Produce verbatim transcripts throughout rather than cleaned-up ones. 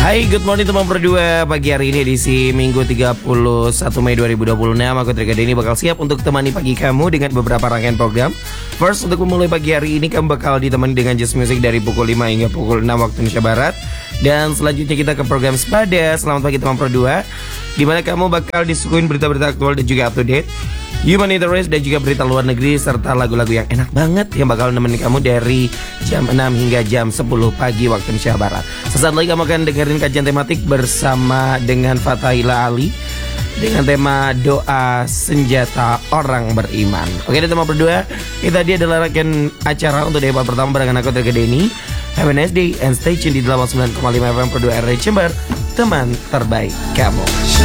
Hai, good morning teman berdua. Pagi hari ini edisi Minggu tiga puluh satu Mei dua ribu dua puluh enam. Aku Trika Denny bakal siap untuk temani pagi kamu dengan beberapa rangkaian program. First, untuk memulai pagi hari ini kamu bakal ditemani dengan Just Music dari pukul lima hingga pukul enam waktu Indonesia Barat. Dan selanjutnya kita ke program Sepada. Selamat pagi teman berdua, di mana kamu bakal disuguhin berita-berita aktual dan juga up to date, human interest dan juga berita luar negeri, serta lagu-lagu yang enak banget yang bakal nemenin kamu dari jam enam hingga jam sepuluh pagi waktu Indonesia Barat. Sesaat lagi kamu akan dengerin kajian tematik bersama dengan Fathaila Ali dengan tema doa senjata orang beriman. Oke deh teman berdua, itu tadi adalah rangkaian acara untuk debat pertama barengan aku Trika Denny. Have a nice day and stay tune di delapan puluh sembilan koma lima F M Perdua R R Jember, teman terbaik kamu.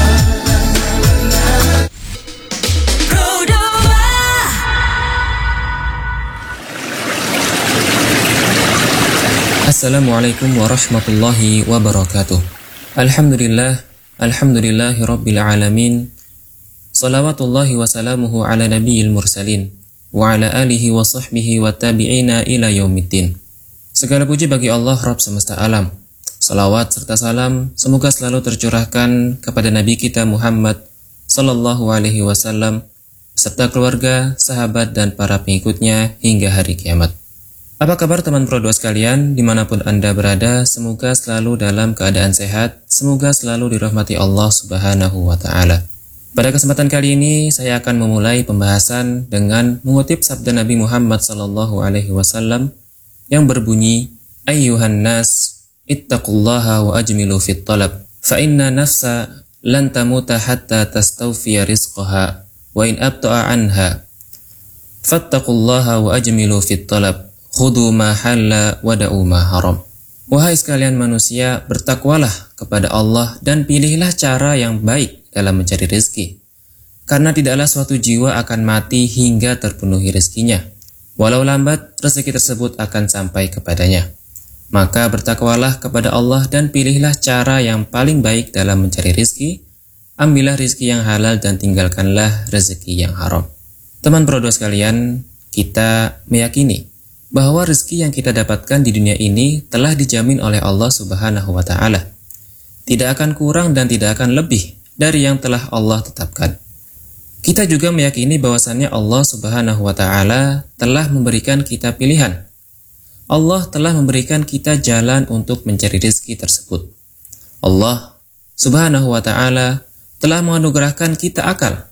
Assalamualaikum warahmatullahi wabarakatuh. Alhamdulillah, alhamdulillahi rabbil alamin. Salawatullahi wasalamuhu ala nabiyil mursalin wa ala alihi wa sahbihi wa tabi'ina ila yaumiddin. Segala puji bagi Allah Rabb semesta alam. Salawat serta salam semoga selalu tercurahkan kepada Nabi kita Muhammad sallallahu alaihi wasallam serta keluarga, sahabat dan para pengikutnya hingga hari kiamat. Apa kabar teman Pro dua sekalian, dimanapun Anda berada, semoga selalu dalam keadaan sehat, semoga selalu dirahmati Allah Subhanahu wa Ta'ala. Pada kesempatan kali ini, saya akan memulai pembahasan dengan mengutip sabda Nabi Muhammad sallallahu alaihi wasallam yang berbunyi, Ayyuhan nas, ittaqullaha wa ajmilu fit talab, fa inna nafsa lan tamuta hatta tastawfiya rizqaha, wa in abta'a anha, fattaqullaha wa ajmilu fit talab, khudu ma halla wada'u ma haram. Wahai sekalian manusia, bertakwalah kepada Allah dan pilihlah cara yang baik dalam mencari rezeki. Karena tidaklah suatu jiwa akan mati hingga terpenuhi rezekinya. Walau lambat, rezeki tersebut akan sampai kepadanya. Maka bertakwalah kepada Allah dan pilihlah cara yang paling baik dalam mencari rezeki. Ambillah rezeki yang halal dan tinggalkanlah rezeki yang haram. Teman Pro dua sekalian, kita meyakini bahwa rezeki yang kita dapatkan di dunia ini telah dijamin oleh Allah Subhanahu wa Ta'ala. Tidak akan kurang dan tidak akan lebih dari yang telah Allah tetapkan. Kita juga meyakini bahwasannya Allah Subhanahu wa Ta'ala telah memberikan kita pilihan. Allah telah memberikan kita jalan untuk mencari rezeki tersebut. Allah Subhanahu wa Ta'ala telah menganugerahkan kita akal.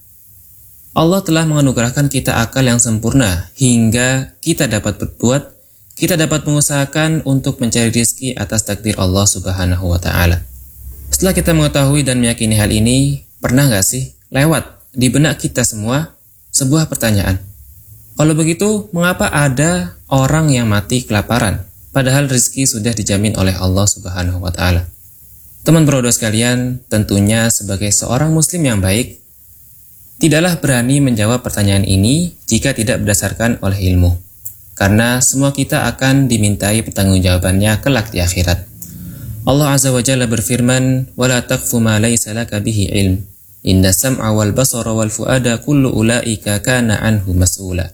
Allah telah menganugerahkan kita akal yang sempurna hingga kita dapat berbuat, kita dapat mengusahakan untuk mencari rezeki atas takdir Allah Subhanahu wa Ta'ala. Setelah kita mengetahui dan meyakini hal ini, pernah gak sih lewat di benak kita semua sebuah pertanyaan? Kalau begitu, mengapa ada orang yang mati kelaparan padahal rezeki sudah dijamin oleh Allah Subhanahu wa Ta'ala? Teman Pro dua sekalian, tentunya sebagai seorang muslim yang baik, tidaklah berani menjawab pertanyaan ini jika tidak berdasarkan oleh ilmu. Karena semua kita akan dimintai pertanggungjawabannya kelak di akhirat. Allah Azza wa Jalla berfirman, "Wala taqfu ma laysa laka bihi ilm. Inna sam'a wal basara wal fuada kullu ulaika kana anhu mas'ula."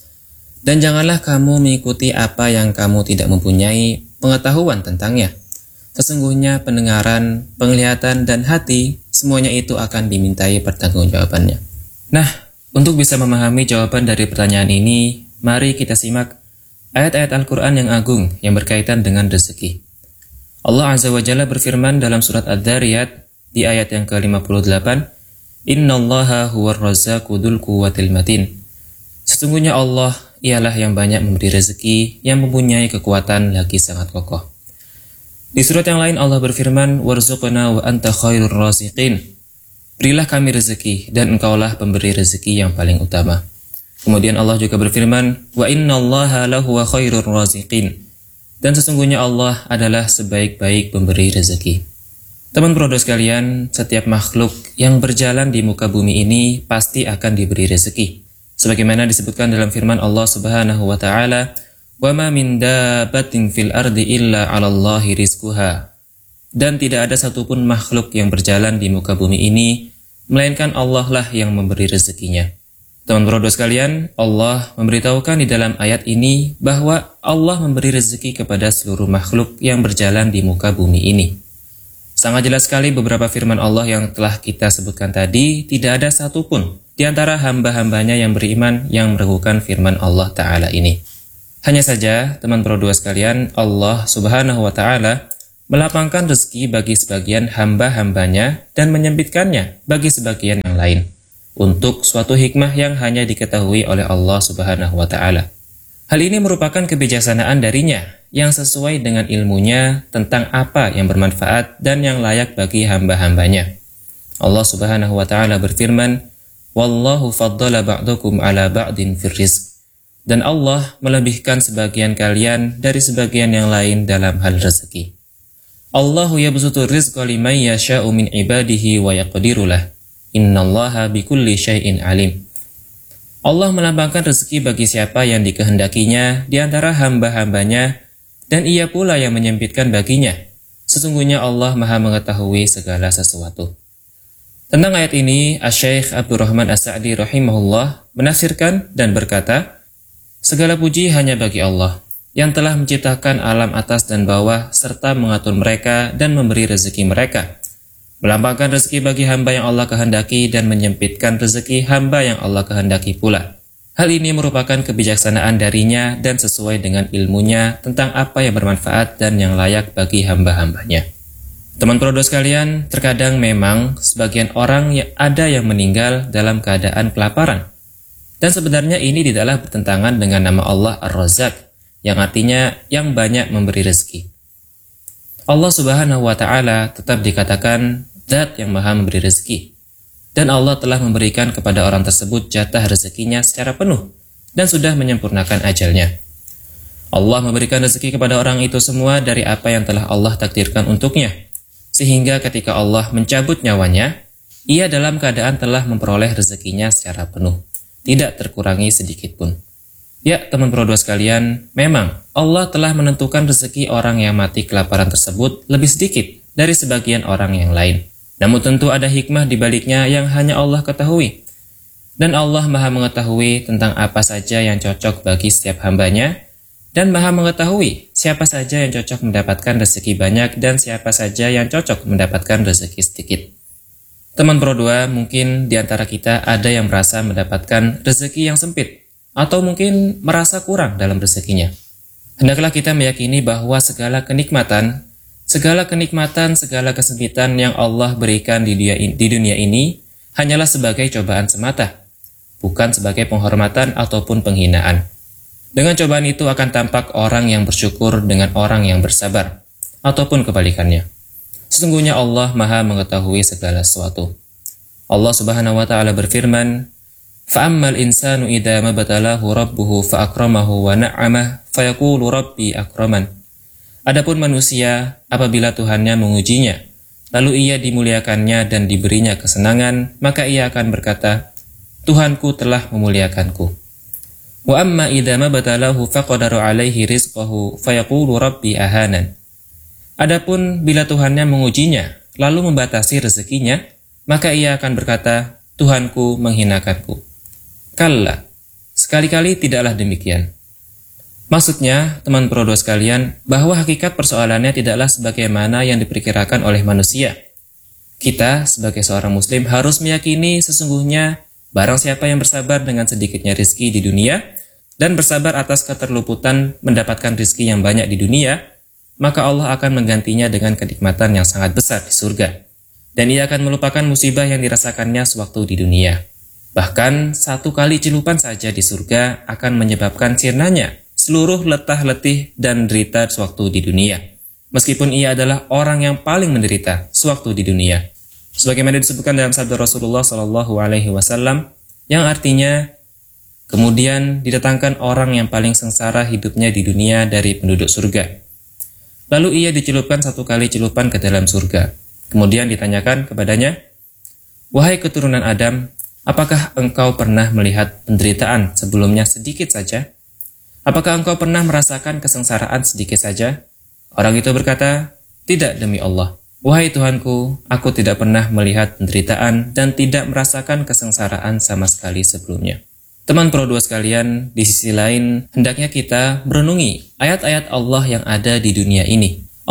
Dan janganlah kamu mengikuti apa yang kamu tidak mempunyai pengetahuan tentangnya. Sesungguhnya pendengaran, penglihatan, dan hati, semuanya itu akan dimintai pertanggungjawabannya. Nah, untuk bisa memahami jawaban dari pertanyaan ini, mari kita simak ayat-ayat Al-Quran yang agung yang berkaitan dengan rezeki. Allah Azza wa Jalla berfirman dalam surat Ad-Dhariyat di ayat yang ke lima puluh delapan, Innallaha huwar razzaqu dzul quwwatil matin. Sesungguhnya Allah ialah yang banyak memberi rezeki, yang mempunyai kekuatan lagi sangat kokoh. Di surat yang lain Allah berfirman, Warzuqna wa anta khairur raziqin. Berilah kami rezeki dan engkaulah pemberi rezeki yang paling utama. Kemudian Allah juga berfirman, Wa innallaha lahuwa khairur raziqin. Dan sesungguhnya Allah adalah sebaik-baik pemberi rezeki. Teman Pro dua sekalian, setiap makhluk yang berjalan di muka bumi ini pasti akan diberi rezeki. Sebagaimana disebutkan dalam firman Allah Subhanahu wa Ta'ala, "Wa ma min dabbatin fil ardi illa 'alallahi rizquha." Dan tidak ada satupun makhluk yang berjalan di muka bumi ini melainkan Allah lah yang memberi rezekinya. Teman Pro dua sekalian, Allah memberitahukan di dalam ayat ini bahwa Allah memberi rezeki kepada seluruh makhluk yang berjalan di muka bumi ini. Sangat jelas sekali beberapa firman Allah yang telah kita sebutkan tadi, tidak ada satupun di antara hamba-hambanya yang beriman yang meragukan firman Allah Ta'ala ini. Hanya saja, teman Pro dua sekalian, Allah Subhanahu wa Ta'ala melapangkan rezeki bagi sebagian hamba-hambanya dan menyempitkannya bagi sebagian yang lain, untuk suatu hikmah yang hanya diketahui oleh Allah Subhanahu wa Ta'ala. Hal ini merupakan kebijaksanaan darinya yang sesuai dengan ilmunya tentang apa yang bermanfaat dan yang layak bagi hamba-hambanya. Allah Subhanahu wa Ta'ala berfirman, "Wallahu faddala ba'dakum 'ala ba'din fir rizq." Dan Allah melebihkan sebagian kalian dari sebagian yang lain dalam hal rezeki. Allahu yabsutu rizqa liman yasha'u min ibadihi wa yaqdiru lah. Innallaha bikulli syai'in alim. Allah melambangkan rezeki bagi siapa yang dikehendakinya di antara hamba-hambanya, dan ia pula yang menyempitkan baginya. Sesungguhnya Allah Maha mengetahui segala sesuatu. Tentang ayat ini, Asy-Syaikh Abdurrahman As-Sa'di rahimahullah menafsirkan dan berkata, segala puji hanya bagi Allah yang telah menciptakan alam atas dan bawah serta mengatur mereka dan memberi rezeki mereka. Melambangkan rezeki bagi hamba yang Allah kehendaki dan menyempitkan rezeki hamba yang Allah kehendaki pula. Hal ini merupakan kebijaksanaan darinya dan sesuai dengan ilmunya tentang apa yang bermanfaat dan yang layak bagi hamba-hambanya. Teman Pro dua sekalian, terkadang memang sebagian orang yang ada yang meninggal dalam keadaan kelaparan. Dan sebenarnya ini tidaklah bertentangan dengan nama Allah Ar-Razzaq, yang artinya yang banyak memberi rezeki. Allah Subhanahu wa Ta'ala tetap dikatakan Zat yang Maha memberi rezeki, dan Allah telah memberikan kepada orang tersebut jatah rezekinya secara penuh dan sudah menyempurnakan ajalnya. Allah memberikan rezeki kepada orang itu semua dari apa yang telah Allah takdirkan untuknya, sehingga ketika Allah mencabut nyawanya, ia dalam keadaan telah memperoleh rezekinya secara penuh, tidak terkurangi sedikit pun. Ya, teman Pro dua sekalian, memang Allah telah menentukan rezeki orang yang mati kelaparan tersebut lebih sedikit dari sebagian orang yang lain. Namun tentu ada hikmah di baliknya yang hanya Allah ketahui. Dan Allah Maha mengetahui tentang apa saja yang cocok bagi setiap hambanya, dan Maha mengetahui siapa saja yang cocok mendapatkan rezeki banyak dan siapa saja yang cocok mendapatkan rezeki sedikit. Teman Pro dua, mungkin di antara kita ada yang merasa mendapatkan rezeki yang sempit, atau mungkin merasa kurang dalam rezekinya. Hendaklah kita meyakini bahwa segala kenikmatan Segala kenikmatan, segala kesempitan yang Allah berikan di dunia ini hanyalah sebagai cobaan semata, bukan sebagai penghormatan ataupun penghinaan. Dengan cobaan itu akan tampak orang yang bersyukur dengan orang yang bersabar, ataupun kebalikannya. Sesungguhnya Allah Maha mengetahui segala sesuatu. Allah Subhanahu wa Ta'ala berfirman, "Fa'ammal insanu idza mabtalahu rabbuhu fa'akramahu wa na'amah fayaqulu rabbi akraman." Adapun manusia, apabila Tuhannya mengujinya, lalu ia dimuliakannya dan diberinya kesenangan, maka ia akan berkata, Tuhanku telah memuliakanku. Wa amma idza mabtalahu faqadara alaihi rizqahu fayaqulu rabbi ahanan. Adapun bila Tuhannya mengujinya, lalu membatasi rezekinya, maka ia akan berkata, Tuhanku menghinakanku. Kalla, sekali-kali tidaklah demikian. Maksudnya, teman Pro dua sekalian, bahwa hakikat persoalannya tidaklah sebagaimana yang diperkirakan oleh manusia. Kita, sebagai seorang muslim, harus meyakini sesungguhnya barang siapa yang bersabar dengan sedikitnya rizki di dunia, dan bersabar atas keterluputan mendapatkan rizki yang banyak di dunia, maka Allah akan menggantinya dengan kenikmatan yang sangat besar di surga. Dan ia akan melupakan musibah yang dirasakannya sewaktu di dunia. Bahkan, satu kali celupan saja di surga akan menyebabkan sirnanya seluruh letah letih dan derita sewaktu di dunia, meskipun ia adalah orang yang paling menderita sewaktu di dunia. Sebagaimana disebutkan dalam sabda Rasulullah Shallallahu Alaihi Wasallam, yang artinya, kemudian didatangkan orang yang paling sengsara hidupnya di dunia dari penduduk surga. Lalu ia dicelupkan satu kali celupan ke dalam surga. Kemudian ditanyakan kepadanya, wahai keturunan Adam, apakah engkau pernah melihat penderitaan sebelumnya sedikit saja? Apakah engkau pernah merasakan kesengsaraan sedikit saja? Orang itu berkata, tidak demi Allah. Wahai Tuhanku, aku tidak pernah melihat penderitaan dan tidak merasakan kesengsaraan sama sekali sebelumnya. Teman Pro dua sekalian, di sisi lain, hendaknya kita merenungi ayat-ayat Allah yang ada di dunia ini.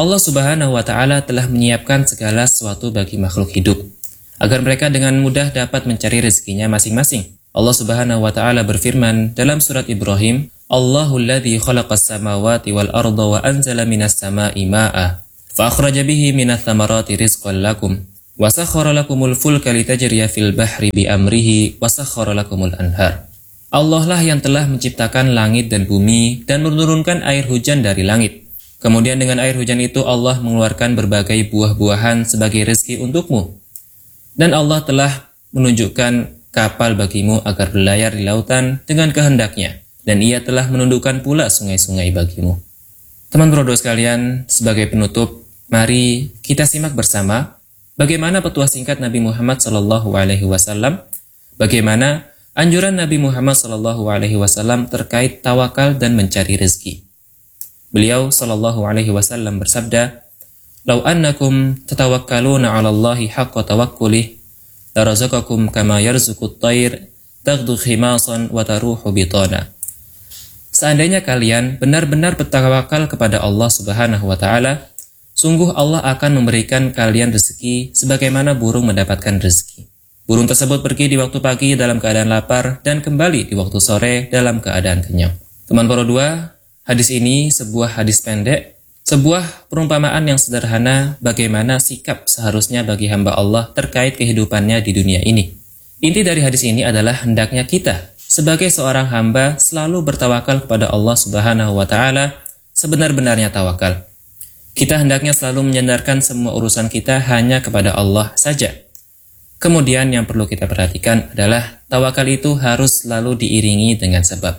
Allah Subhanahu wa Ta'ala telah menyiapkan segala sesuatu bagi makhluk hidup agar mereka dengan mudah dapat mencari rezekinya masing-masing. Allah Subhanahu wa Ta'ala berfirman dalam surat Ibrahim, Allahul ladzi khalaqas samawati wal arda wa anzala minas sama'i ma'a fa akhraja bihi minats thamarati rizqan lakum wa sakhkhara lakumul fulka litajriya fil bahri bi amrihi wa sakhkhara lakumul anhar. Allah lah yang telah menciptakan langit dan bumi dan menurunkan air hujan dari langit. Kemudian dengan air hujan itu Allah mengeluarkan berbagai buah-buahan sebagai rezeki untukmu. Dan Allah telah menunjukkan kapal bagimu agar berlayar di lautan dengan kehendaknya. Dan Ia telah menundukkan pula sungai-sungai bagimu. Teman bro sekalian, sebagai penutup, mari kita simak bersama bagaimana petuah singkat Nabi Muhammad shallallahu alaihi wasallam, bagaimana anjuran Nabi Muhammad shallallahu alaihi wasallam terkait tawakal dan mencari rezeki. Beliau shallallahu alaihi wasallam bersabda, "Lau annakum tatawakkaluna 'ala Allahi haqqa tawakkulih, la razaqakum kama yarzuqut tayr taghdu khimasan wa taruhu bitana." Seandainya kalian benar-benar bertawakal kepada Allah Subhanahu wa Ta'ala, sungguh Allah akan memberikan kalian rezeki sebagaimana burung mendapatkan rezeki. Burung tersebut pergi di waktu pagi dalam keadaan lapar dan kembali di waktu sore dalam keadaan kenyang. Teman para dua, hadis ini sebuah hadis pendek, sebuah perumpamaan yang sederhana bagaimana sikap seharusnya bagi hamba Allah terkait kehidupannya di dunia ini. Inti dari hadis ini adalah hendaknya kita sebagai seorang hamba selalu bertawakal kepada Allah Subhanahu wa Ta'ala sebenar-benarnya tawakal. Kita hendaknya selalu menyandarkan semua urusan kita hanya kepada Allah saja. Kemudian yang perlu kita perhatikan adalah tawakal itu harus selalu diiringi dengan sebab.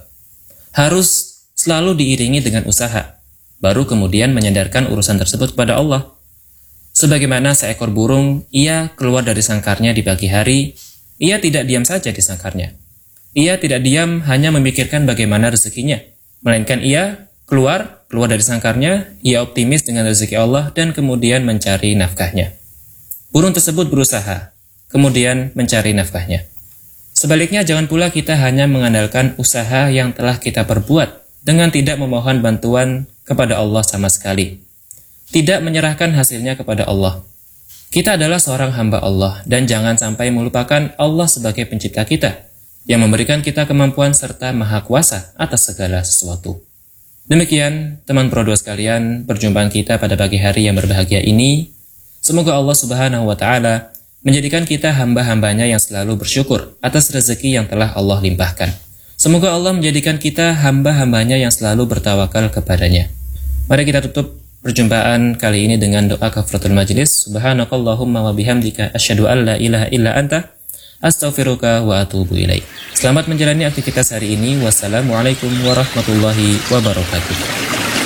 Harus selalu diiringi dengan usaha. Baru kemudian menyandarkan urusan tersebut kepada Allah. Sebagaimana seekor burung, ia keluar dari sangkarnya di pagi hari, ia tidak diam saja di sangkarnya. Ia tidak diam hanya memikirkan bagaimana rezekinya. Melainkan ia keluar, keluar dari sangkarnya, ia optimis dengan rezeki Allah dan kemudian mencari nafkahnya. Burung tersebut berusaha, kemudian mencari nafkahnya. Sebaliknya jangan pula kita hanya mengandalkan usaha yang telah kita perbuat dengan tidak memohon bantuan kepada Allah sama sekali. Tidak menyerahkan hasilnya kepada Allah. Kita adalah seorang hamba Allah dan jangan sampai melupakan Allah sebagai pencipta kita yang memberikan kita kemampuan serta maha kuasa atas segala sesuatu. Demikian teman pro dua sekalian, perjumpaan kita pada pagi hari yang berbahagia ini. Semoga Allah Subhanahu wa Ta'ala menjadikan kita hamba-hambanya yang selalu bersyukur atas rezeki yang telah Allah limpahkan. Semoga Allah menjadikan kita hamba-hambanya yang selalu bertawakal kepadanya. Mari kita tutup perjumpaan kali ini dengan doa kafaratul majlis. Subhanakallahumma wa bihamdika asyhadu an la ilaha illa anta astaghfiruka wa atubu ilaik. Selamat menjalani aktivitas hari ini. Wassalamualaikum warahmatullahi wabarakatuh.